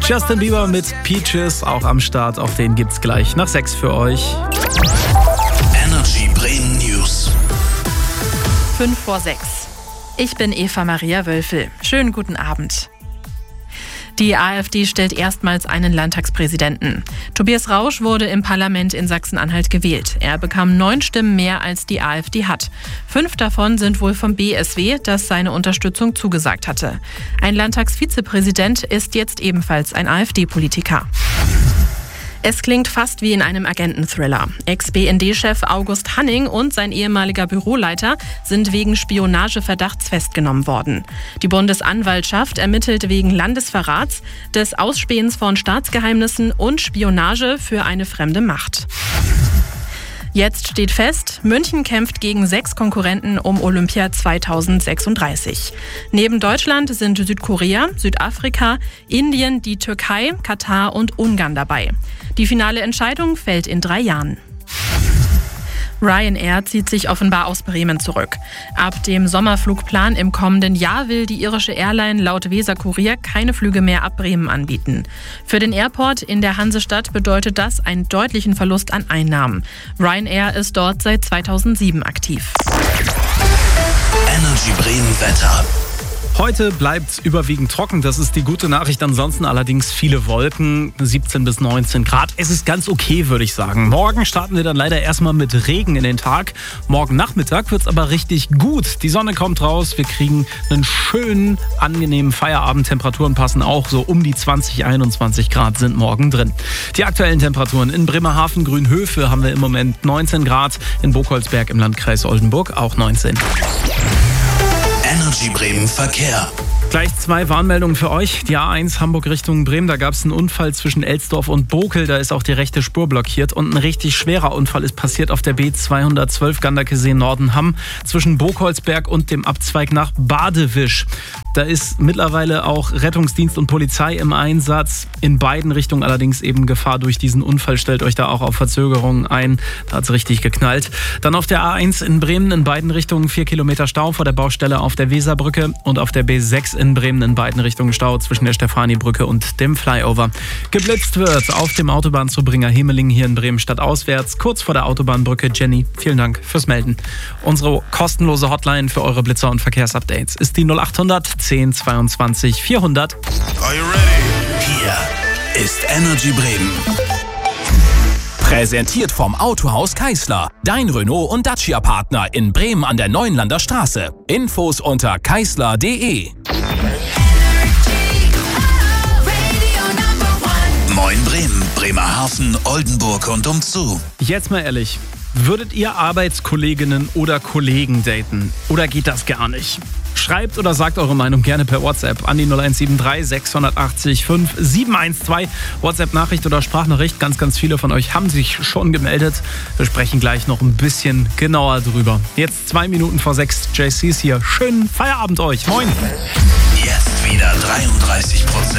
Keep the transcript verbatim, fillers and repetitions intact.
Justin Bieber mit Peaches auch am Start. Auch den gibt's gleich nach sechs für euch. Energy Bremen News. fünf vor sechs. Ich bin Eva Maria Wölfel. Schönen guten Abend. Die AfD stellt erstmals einen Landtagspräsidenten. Tobias Rausch wurde im Parlament in Sachsen-Anhalt gewählt. Er bekam neun Stimmen mehr, als die AfD hat. Fünf davon sind wohl vom B S W, das seine Unterstützung zugesagt hatte. Ein Landtagsvizepräsident ist jetzt ebenfalls ein AfD-Politiker. Es klingt fast wie in einem Agenten-Thriller. Ex-B N D-Chef August Hanning und sein ehemaliger Büroleiter sind wegen Spionageverdachts festgenommen worden. Die Bundesanwaltschaft ermittelt wegen Landesverrats, des Ausspähens von Staatsgeheimnissen und Spionage für eine fremde Macht. Jetzt steht fest, München kämpft gegen sechs Konkurrenten um Olympia zweitausendsechsunddreißig. Neben Deutschland sind Südkorea, Südafrika, Indien, die Türkei, Katar und Ungarn dabei. Die finale Entscheidung fällt in drei Jahren. Ryanair zieht sich offenbar aus Bremen zurück. Ab dem Sommerflugplan im kommenden Jahr will die irische Airline laut Weser Kurier keine Flüge mehr ab Bremen anbieten. Für den Airport in der Hansestadt bedeutet das einen deutlichen Verlust an Einnahmen. Ryanair ist dort seit zweitausendsieben aktiv. Energy Bremen Wetter. Heute bleibt es überwiegend trocken, das ist die gute Nachricht. Ansonsten allerdings viele Wolken, siebzehn bis neunzehn Grad. Es ist ganz okay, würde ich sagen. Morgen starten wir dann leider erstmal mit Regen in den Tag. Morgen Nachmittag wird es aber richtig gut. Die Sonne kommt raus, wir kriegen einen schönen, angenehmen Feierabend. Temperaturen passen auch so um die zwanzig, einundzwanzig Grad sind morgen drin. Die aktuellen Temperaturen in Bremerhaven, Grünhöfe haben wir im Moment neunzehn Grad. In Burgholzberg im Landkreis Oldenburg auch neunzehn. Energy Bremen Verkehr. Gleich zwei Warnmeldungen für euch. Die A eins Hamburg Richtung Bremen, da gab es einen Unfall zwischen Elsdorf und Bokel. Da ist auch die rechte Spur blockiert. Und ein richtig schwerer Unfall ist passiert auf der B zweihundertzwölf Ganderkesee Nordenham zwischen Burgholzberg und dem Abzweig nach Badewisch. Da ist mittlerweile auch Rettungsdienst und Polizei im Einsatz. In beiden Richtungen allerdings eben Gefahr durch diesen Unfall. Stellt euch da auch auf Verzögerungen ein. Da hat es richtig geknallt. Dann auf der A eins in Bremen in beiden Richtungen vier Kilometer Stau vor der Baustelle auf der Weserbrücke. Und auf der B sechs in Bremen in beiden Richtungen Stau zwischen der Stefanibrücke und dem Flyover. Geblitzt wird auf dem Autobahnzubringer Hemeling hier in Bremen stadtauswärts, kurz vor der Autobahnbrücke. Jenny, vielen Dank fürs Melden. Unsere kostenlose Hotline für eure Blitzer und Verkehrsupdates ist die null achthundert zehn zweiundzwanzig vierhundert. Are you ready? Hier ist Energy Bremen. Präsentiert vom Autohaus Keisler. Dein Renault- und Dacia-Partner in Bremen an der Neuenlander Straße. Infos unter keisler punkt de. Moin Bremen, Bremerhaven, Oldenburg und umzu. Jetzt mal ehrlich, würdet ihr Arbeitskolleginnen oder Kollegen daten? Oder geht das gar nicht? Schreibt oder sagt eure Meinung gerne per WhatsApp an die null eins sieben drei sechs acht acht fünf sieben eins zwei. WhatsApp-Nachricht oder Sprachnachricht. Ganz, ganz viele von euch haben sich schon gemeldet. Wir sprechen gleich noch ein bisschen genauer drüber. Jetzt zwei Minuten vor sechs. J C ist hier. Schönen Feierabend euch. Moin. Jetzt wieder dreiunddreißig Prozent.